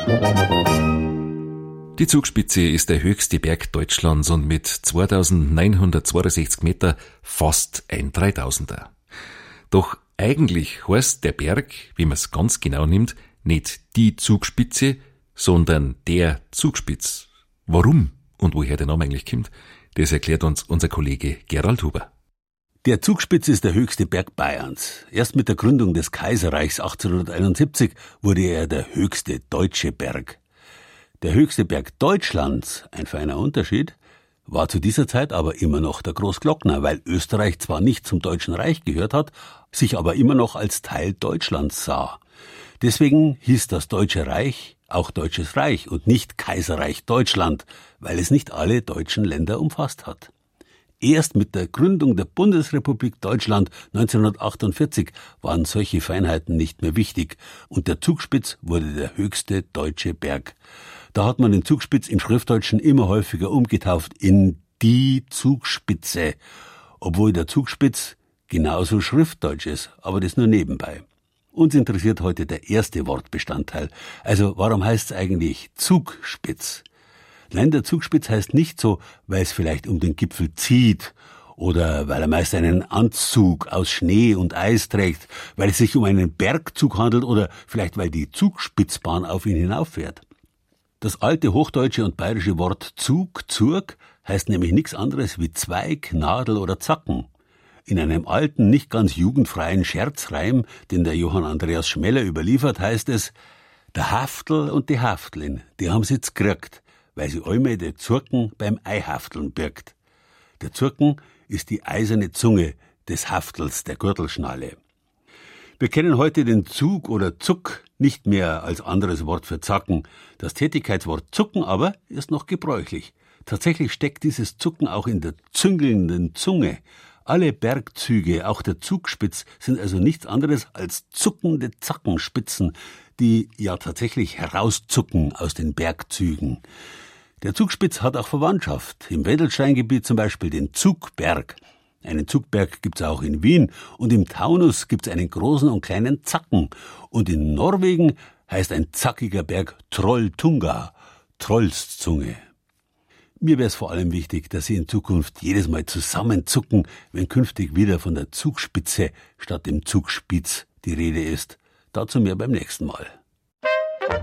Die Zugspitze ist der höchste Berg Deutschlands und mit 2962 Meter fast ein 3000er. Doch eigentlich heißt der Berg, wie man es ganz genau nimmt, nicht die Zugspitze, sondern der Zugspitz. Warum und woher der Name eigentlich kommt, das erklärt uns unser Kollege Gerald Huber. Der Zugspitz ist der höchste Berg Bayerns. Erst mit der Gründung des Kaiserreichs 1871 wurde er der höchste deutsche Berg. Der höchste Berg Deutschlands, ein feiner Unterschied, war zu dieser Zeit aber immer noch der Großglockner, weil Österreich zwar nicht zum Deutschen Reich gehört hat, sich aber immer noch als Teil Deutschlands sah. Deswegen hieß das Deutsche Reich auch Deutsches Reich und nicht Kaiserreich Deutschland, weil es nicht alle deutschen Länder umfasst hat. Erst mit der Gründung der Bundesrepublik Deutschland 1948 waren solche Feinheiten nicht mehr wichtig und der Zugspitz wurde der höchste deutsche Berg. Da hat man den Zugspitz im Schriftdeutschen immer häufiger umgetauft in die Zugspitze, obwohl der Zugspitz genauso Schriftdeutsch ist, aber das nur nebenbei. Uns interessiert heute der erste Wortbestandteil. Also warum heißt es eigentlich Zugspitz? Nein, der Zugspitz heißt nicht so, weil es vielleicht um den Gipfel zieht oder weil er meist einen Anzug aus Schnee und Eis trägt, weil es sich um einen Bergzug handelt oder vielleicht weil die Zugspitzbahn auf ihn hinauffährt. Das alte hochdeutsche und bayerische Wort Zug heißt nämlich nichts anderes wie Zweig, Nadel oder Zacken. In einem alten, nicht ganz jugendfreien Scherzreim, den der Johann Andreas Schmeller überliefert, heißt es: Der Haftl und die Haftlin, die haben's jetzt gekriegt, weil sie allme de Zurken beim Eihafteln birgt. Der Zurken ist die eiserne Zunge des Haftels, der Gürtelschnalle. Wir kennen heute den Zug oder Zuck nicht mehr als anderes Wort für Zacken. Das Tätigkeitswort Zucken aber ist noch gebräuchlich. Tatsächlich steckt dieses Zucken auch in der züngelnden Zunge. Alle Bergzüge, auch der Zugspitz, sind also nichts anderes als zuckende Zackenspitzen, die ja tatsächlich herauszucken aus den Bergzügen. Der Zugspitz hat auch Verwandtschaft. Im Wendelsteingebiet zum Beispiel den Zugberg. Einen Zugberg gibt's auch in Wien und im Taunus gibt's einen großen und kleinen Zacken. Und in Norwegen heißt ein zackiger Berg Trolltunga, Trollszunge. Mir wäre es vor allem wichtig, dass Sie in Zukunft jedes Mal zusammenzucken, wenn künftig wieder von der Zugspitze statt dem Zugspitz die Rede ist. Dazu mehr beim nächsten Mal.